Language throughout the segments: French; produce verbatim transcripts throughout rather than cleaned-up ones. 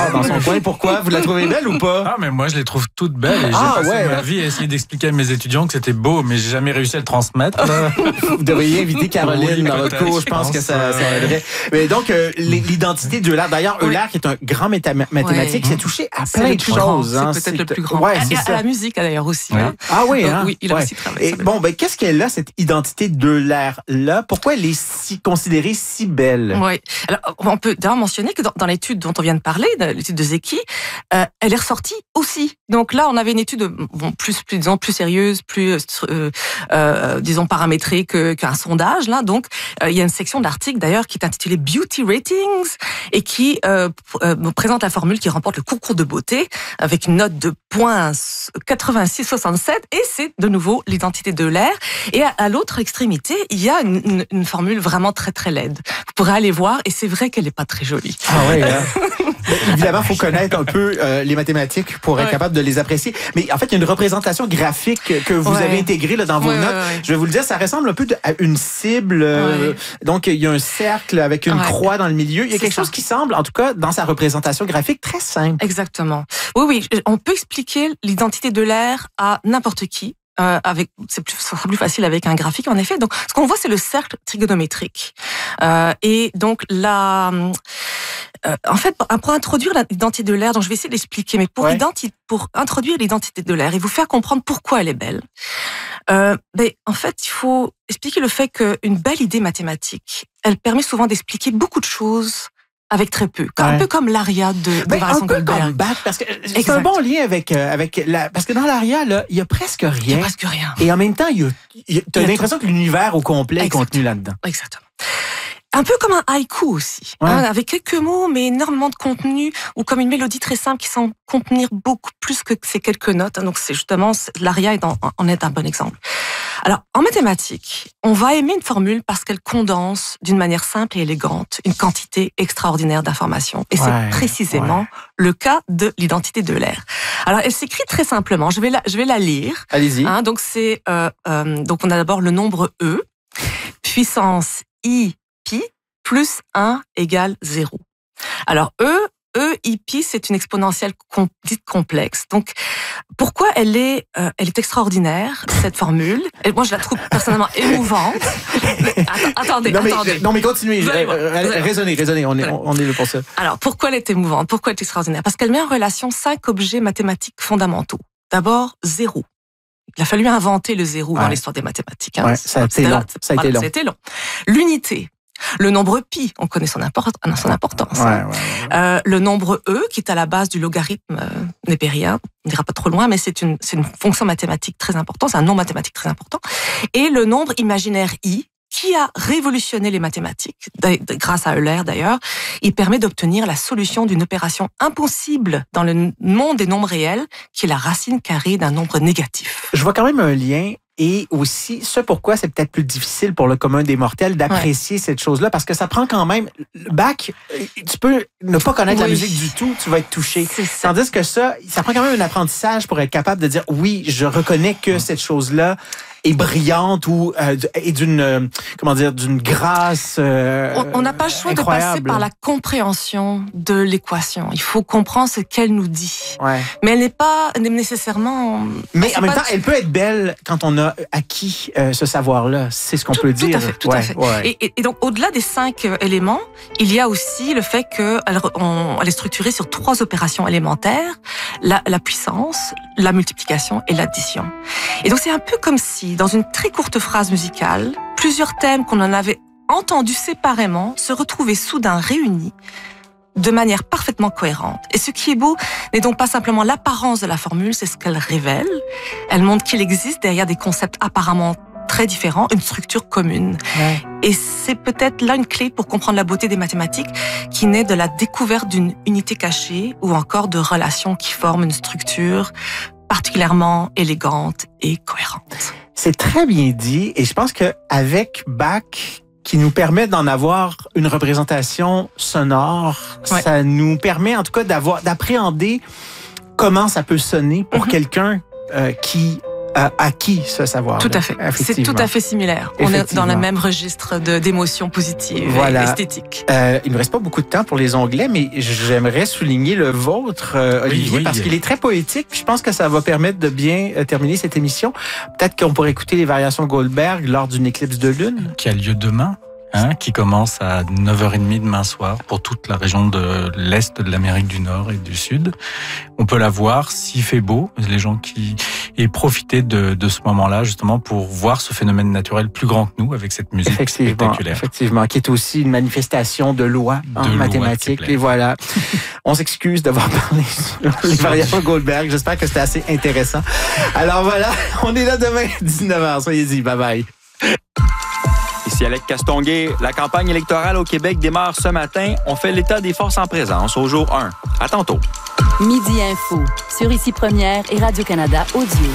dehors dans son coin. Pourquoi? Vous la trouvez belle ou pas? Ah, mais moi, je les trouve toutes belles. Et j'ai Ah, passé ouais. ma vie à essayer d'expliquer à mes étudiants que c'était beau, mais j'ai jamais réussi à le transmettre. Là. Vous devriez inviter Caroline Oui, dans votre peut-être, cours. Je pense que ça, ça aiderait. Mais donc, euh, l'identité d'Euler. D'ailleurs, Oui. Euler, qui est un grand méta- mathématique, Oui. s'est touché à C'est plein le de plus grand, choses. hein. c'est peut-être le plus grand. Ouais, Et c'est à, ça. à la musique d'ailleurs aussi. Oui. Hein. Ah oui, Donc, hein? oui, il a Ouais. aussi travaillé Et sur le- bon, ben, qu'est-ce qu'elle a, cette identité d'Euler-là? Pourquoi elle est si considérée si belle? Oui. Alors, on peut d'ailleurs mentionner que dans, dans l'étude dont on vient de parler, l'étude de Zeki, euh, elle est ressortie aussi. Donc là, on avait une étude bon, plus, plus, disons, plus sérieuse, plus, euh, euh, disons, paramétrée que, qu'un sondage. Là, donc, euh, il y a une section de l'article d'ailleurs qui est intitulée Beauty Ratings et qui euh, euh, présente la formule qui remporte le concours de beauté avec une note de point quatre-vingt-six soixante-sept et c'est de nouveau l'identité d'Euler. Et à, à l'autre extrémité, il y a une, une, une formule vraiment très très laide. Vous pourrez aller voir et c'est vrai qu'elle n'est pas très jolie. Ah oui, hein? Mais évidemment, il faut connaître un peu euh, les mathématiques pour être Ouais. capable de les apprécier. Mais en fait, il y a une représentation graphique que vous Ouais. avez intégrée là, dans vos Ouais, notes. ouais, ouais. Je vais vous le dire, ça ressemble un peu de- à une cible. euh, Ouais. Donc, il y a un cercle avec une Ouais. croix dans le milieu. Il y a C'est quelque ça. chose qui semble, en tout cas, dans sa représentation graphique, très simple. Exactement. Oui, oui, on peut expliquer l'identité d'Euler à n'importe qui. Euh, avec, c'est plus, ce sera plus facile avec un graphique en effet. Donc, ce qu'on voit, c'est le cercle trigonométrique. Euh, et donc, la, euh, en fait, pour, pour introduire l'identité d'Euler, donc je vais essayer de l'expliquer, mais pour, Ouais. identi- pour introduire l'identité d'Euler et vous faire comprendre pourquoi elle est belle, euh, ben, en fait, il faut expliquer le fait qu'une belle idée mathématique, elle permet souvent d'expliquer beaucoup de choses avec très peu. Un Ouais. peu comme l'aria de, de Ben, un Vincent peu Goldberg. comme Bach, parce que c'est Exact. un bon lien avec euh, avec la, parce que dans l'aria là, il y a presque Il n'y rien. a presque rien. Et en même temps, il y a, il y a- t'as Il y a l'impression que l'univers au complet est Exactement. contenu là-dedans. Exactement. Un peu comme un haïku aussi, Ouais. hein, avec quelques mots mais énormément de contenu, ou comme une mélodie très simple qui semble contenir beaucoup plus que ces quelques notes. Donc c'est justement, l'aria est en, en est un bon exemple. Alors en mathématiques, on va aimer une formule parce qu'elle condense d'une manière simple et élégante une quantité extraordinaire d'informations. Et Ouais, c'est précisément ouais. le cas de l'identité d'Euler. Alors elle s'écrit très simplement, je vais la, je vais la lire. Allez-y. Hein, donc c'est euh, euh, donc on a d'abord le nombre E, puissance I pi plus un égale zéro. Alors E, E I pi, c'est une exponentielle com- dite complexe. Donc pourquoi elle est euh, elle est extraordinaire cette formule? Et moi je la trouve personnellement émouvante. Mais, atta- attendez, non, mais, attendez. non mais continuez, Vous allez voir, Euh, vous allez voir. raisonnez, raisonnez, on est, on, on est là pour ça. Alors, pourquoi elle est émouvante? Pourquoi elle est extraordinaire? Parce qu'elle met en relation cinq objets mathématiques fondamentaux. D'abord, zéro. Il a fallu inventer le zéro Ouais. dans l'histoire des mathématiques. hein. Ouais, ça a été C'était long. là, Ça a été voilà, long. ça a été long. L'unité. Le nombre pi, on connaît son, import- son importance. Ouais, hein. ouais, ouais. Euh, le nombre e, qui est à la base du logarithme euh, népérien, on n'ira pas trop loin, mais c'est une, c'est une fonction mathématique très importante, c'est un nom mathématique très important. Et le nombre imaginaire i, qui a révolutionné les mathématiques, grâce à Euler d'ailleurs. Il permet d'obtenir la solution d'une opération impossible dans le monde des nombres réels, qui est la racine carrée d'un nombre négatif. Je vois quand même un lien. Et aussi, ce pourquoi c'est peut-être plus difficile pour le commun des mortels d'apprécier ouais. cette chose-là, parce que ça prend quand même... Bach, tu peux ne pas connaître oui. la musique du tout, tu vas être touché. Tandis que ça, ça prend quand même un apprentissage pour être capable de dire, oui, je reconnais que cette chose-là est brillante ou euh, est d'une euh, comment dire d'une grâce euh, on n'a pas le choix incroyable. de passer par la compréhension de l'équation. Il faut comprendre ce qu'elle nous dit. Ouais. Mais elle n'est pas nécessairement... Mais en même temps, elle peut être belle quand on a acquis euh, ce savoir-là. C'est ce qu'on tout, peut tout dire. À fait, tout ouais, à fait. Ouais. Et, et, et donc, au-delà des cinq éléments, il y a aussi le fait qu'elle elle est structurée sur trois opérations élémentaires, la, la puissance, la multiplication et l'addition. Et donc, c'est un peu comme si, dans une très courte phrase musicale, plusieurs thèmes qu'on en avait entendus séparément se retrouvaient soudain réunis de manière parfaitement cohérente. Et ce qui est beau n'est donc pas simplement l'apparence de la formule, c'est ce qu'elle révèle. Elle montre qu'il existe derrière des concepts apparemment très différents, une structure commune. Ouais. Et c'est peut-être là une clé pour comprendre la beauté des mathématiques qui naît de la découverte d'une unité cachée ou encore de relations qui forment une structure particulièrement élégante et cohérente. C'est très bien dit et je pense qu'avec Bach, qui nous permet d'en avoir une représentation sonore, ouais. ça nous permet en tout cas d'avoir, d'appréhender comment ça peut sonner pour mm-hmm. quelqu'un euh, qui euh, acquis ce savoir. Tout à fait. C'est tout à fait similaire. On est dans le même registre de, d'émotions positives voilà. et esthétiques. Euh, il ne me reste pas beaucoup de temps pour les onglets, mais j'aimerais souligner le vôtre, euh, Olivier, oui, oui. parce qu'il est très poétique. Je pense que ça va permettre de bien euh, terminer cette émission. Peut-être qu'on pourrait écouter les variations Goldberg lors d'une éclipse de lune. Qui a lieu demain. Hein, qui commence à neuf heures trente demain soir pour toute la région de l'Est de l'Amérique du Nord et du Sud. On peut la voir s'il fait beau, les gens qui et profiter de, de ce moment-là justement pour voir ce phénomène naturel plus grand que nous avec cette musique effectivement, spectaculaire. Effectivement, qui est aussi une manifestation de loi en de mathématiques. Loi, et voilà. On s'excuse d'avoir parlé sur les variations Goldberg. J'espère que c'était assez intéressant. Alors voilà, on est là demain dix-neuf heures. Soyez-y, bye bye. Ici Alec Castonguay. La campagne électorale au Québec démarre ce matin. On fait l'état des forces en présence au jour un. À tantôt. Midi Info sur Ici Première et Radio-Canada Audio.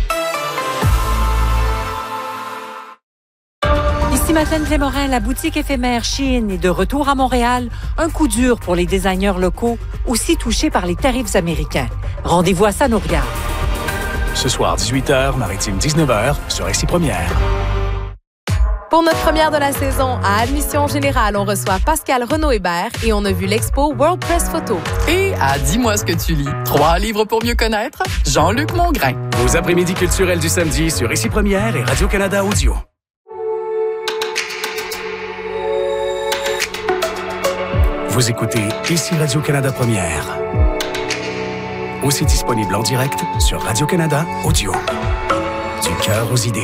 Ici Madeleine Clémorin, la boutique éphémère Shein est de retour à Montréal. Un coup dur pour les designers locaux, aussi touchés par les tarifs américains. Rendez-vous à ça nous regarde. Ce soir, dix-huit heures, Maritime dix-neuf heures, sur Ici Première. Pour notre première de la saison, à Admission Générale, on reçoit Pascal Renaud-Hébert et on a vu l'expo World Press Photo. Et à Dis-moi ce que tu lis, trois livres pour mieux connaître, Jean-Luc Mongrain. Vos après-midi culturels du samedi sur Ici Première et Radio-Canada Audio. Vous écoutez Ici Radio-Canada Première. Aussi disponible en direct sur Radio-Canada Audio. Du cœur aux idées.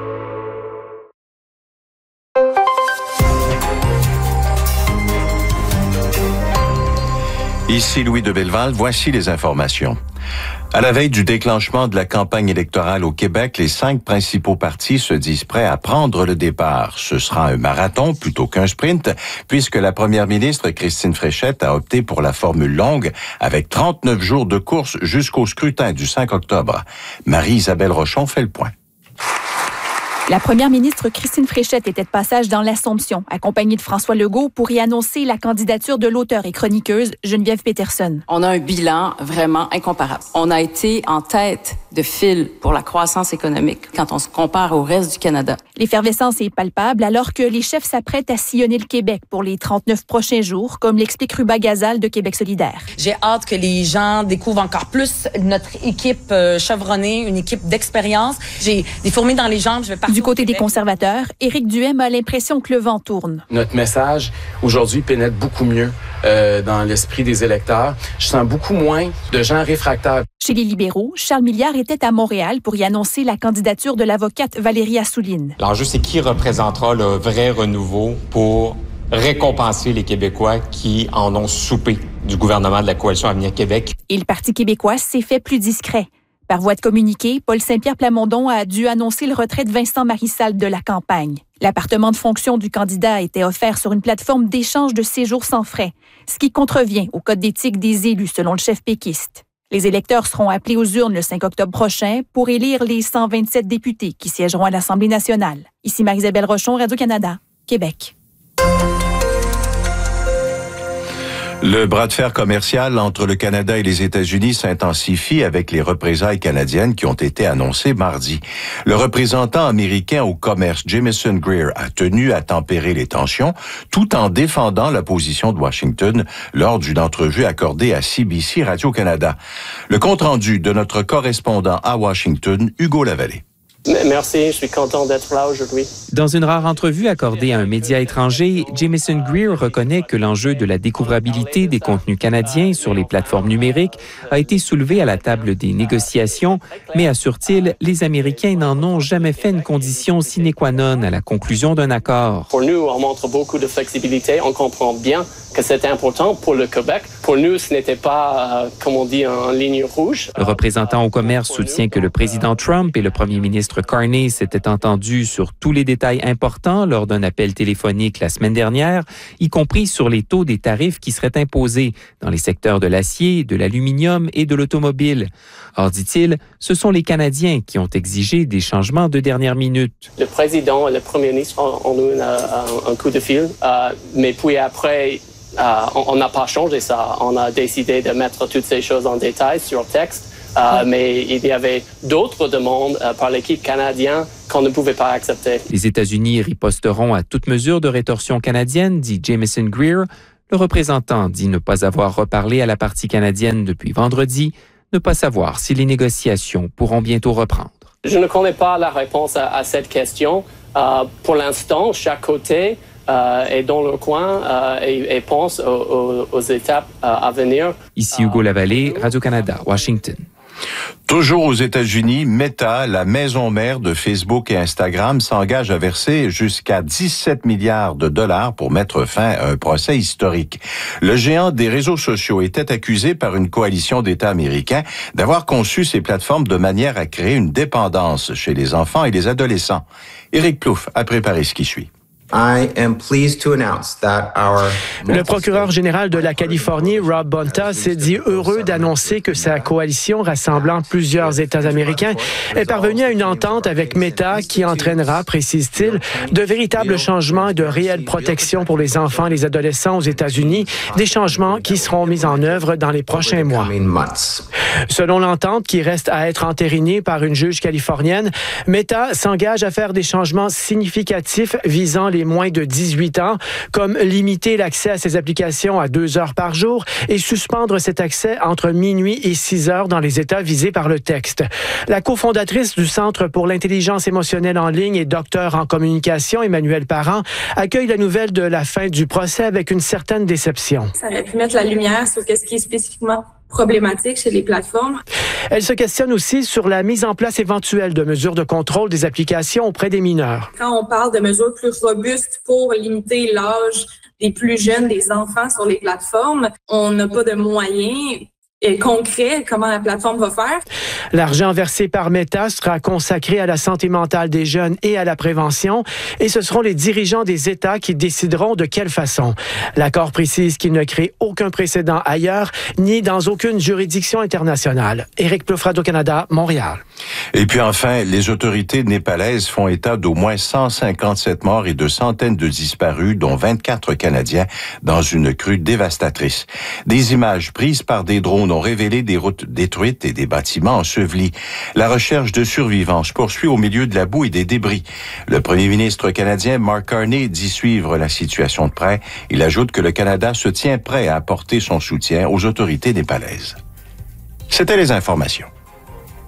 Ici Louis de Belleval, voici les informations. À la veille du déclenchement de la campagne électorale au Québec, les cinq principaux partis se disent prêts à prendre le départ. Ce sera un marathon plutôt qu'un sprint, puisque la première ministre Christine Fréchette a opté pour la formule longue, avec trente-neuf jours de course jusqu'au scrutin du cinq octobre. Marie-Isabelle Rochon fait le point. La première ministre Christine Fréchette était de passage dans l'Assomption, accompagnée de François Legault, pour y annoncer la candidature de l'auteure et chroniqueuse Geneviève Peterson. On a un bilan vraiment incomparable. On a été en tête de file pour la croissance économique quand on se compare au reste du Canada. L'effervescence est palpable alors que les chefs s'apprêtent à sillonner le Québec pour les trente-neuf prochains jours, comme l'explique Ruba Gazal de Québec solidaire. J'ai hâte que les gens découvrent encore plus notre équipe euh, chevronnée, une équipe d'expérience. J'ai des fourmis dans les jambes, je vais partir. Du côté des conservateurs, Éric Duhem a l'impression que le vent tourne. Notre message, aujourd'hui, pénètre beaucoup mieux euh, dans l'esprit des électeurs. Je sens beaucoup moins de gens réfractaires. Chez les libéraux, Charles Milliard était à Montréal pour y annoncer la candidature de l'avocate Valérie Assouline. L'enjeu, c'est qui représentera le vrai renouveau pour récompenser les Québécois qui en ont soupé du gouvernement de la Coalition Avenir Québec. Et le Parti québécois s'est fait plus discret. Par voie de communiqué, Paul Saint-Pierre Plamondon a dû annoncer le retrait de Vincent Marissal de la campagne. L'appartement de fonction du candidat a été offert sur une plateforme d'échange de séjour sans frais, ce qui contrevient au code d'éthique des élus, selon le chef péquiste. Les électeurs seront appelés aux urnes le cinq octobre prochain pour élire les cent vingt-sept députés qui siégeront à l'Assemblée nationale. Ici Marie-Isabelle Rochon, Radio-Canada, Québec. Le bras de fer commercial entre le Canada et les États-Unis s'intensifie avec les représailles canadiennes qui ont été annoncées mardi. Le représentant américain au commerce, Jamieson Greer, a tenu à tempérer les tensions tout en défendant la position de Washington lors d'une entrevue accordée à C B C Radio-Canada. Le compte-rendu de notre correspondant à Washington, Hugo Lavallée. Merci, je suis content d'être là aujourd'hui. Dans une rare entrevue accordée à un média étranger, Jamieson Greer reconnaît que l'enjeu de la découvrabilité des contenus canadiens sur les plateformes numériques a été soulevé à la table des négociations, mais assure-t-il, les Américains n'en ont jamais fait une condition sine qua non à la conclusion d'un accord. Pour nous, on montre beaucoup de flexibilité. On comprend bien que c'est important pour le Québec. Pour nous, ce n'était pas, euh, comme on dit, en ligne rouge. Le représentant au commerce soutient que le président Trump et le premier ministre Carney s'étaient entendus sur tous les détails importants lors d'un appel téléphonique la semaine dernière, y compris sur les taux des tarifs qui seraient imposés dans les secteurs de l'acier, de l'aluminium et de l'automobile. Or, dit-il, ce sont les Canadiens qui ont exigé des changements de dernière minute. Le président et le premier ministre ont eu un, un coup de fil, euh, mais puis après, euh, on n'a pas changé ça. On a décidé de mettre toutes ces choses en détail sur texte euh, mais il y avait d'autres demandes euh, par l'équipe canadienne qu'on ne pouvait pas accepter. Les États-Unis riposteront à toute mesure de rétorsion canadienne, dit Jamieson Greer. Le représentant dit ne pas avoir reparlé à la partie canadienne depuis vendredi, ne pas savoir si les négociations pourront bientôt reprendre. Je ne connais pas la réponse à, à cette question. Euh, pour l'instant, chaque côté euh, est dans le coin euh, et, et pense aux, aux, aux étapes euh, à venir. Ici Hugo Lavallée, Radio-Canada, Washington. Toujours aux États-Unis, Meta, la maison mère de Facebook et Instagram, s'engage à verser jusqu'à dix-sept milliards de dollars pour mettre fin à un procès historique. Le géant des réseaux sociaux était accusé par une coalition d'États américains d'avoir conçu ces plateformes de manière à créer une dépendance chez les enfants et les adolescents. Éric Plouffe a préparé ce qui suit. I am pleased to announce that our... Le procureur général de la Californie, Rob Bonta, s'est dit heureux d'annoncer que sa coalition rassemblant plusieurs États américains est parvenue à une entente avec Meta qui entraînera, précise-t-il, de véritables changements et de réelles protections pour les enfants et les adolescents aux États-Unis, des changements qui seront mis en œuvre dans les prochains mois. Selon l'entente qui reste à être entérinée par une juge californienne, Meta s'engage à faire des changements significatifs visant les moins de dix-huit ans, comme limiter l'accès à ces applications à deux heures par jour et suspendre cet accès entre minuit et six heures dans les États visés par le texte. La cofondatrice du Centre pour l'intelligence émotionnelle en ligne et docteur en communication, Emmanuelle Parent, accueille la nouvelle de la fin du procès avec une certaine déception. Ça aurait pu mettre la lumière sur ce qui est spécifiquement problématique chez les plateformes. Elle se questionne aussi sur la mise en place éventuelle de mesures de contrôle des applications auprès des mineurs. Quand on parle de mesures plus robustes pour limiter l'âge des plus jeunes, des enfants sur les plateformes, on n'a pas de moyens concret, comment la plateforme va faire. L'argent versé par Meta sera consacré à la santé mentale des jeunes et à la prévention, et ce seront les dirigeants des États qui décideront de quelle façon. L'accord précise qu'il ne crée aucun précédent ailleurs, ni dans aucune juridiction internationale. Éric Plouffe, Radio-Canada, Montréal. Et puis enfin, les autorités népalaises font état d'au moins cent cinquante-sept morts et de centaines de disparus, dont vingt-quatre Canadiens, dans une crue dévastatrice. Des images prises par des drones ont révélé des routes détruites et des bâtiments ensevelis. La recherche de survivants se poursuit au milieu de la boue et des débris. Le premier ministre canadien Mark Carney dit suivre la situation de près. Il ajoute que le Canada se tient prêt à apporter son soutien aux autorités népalaises. C'était les informations.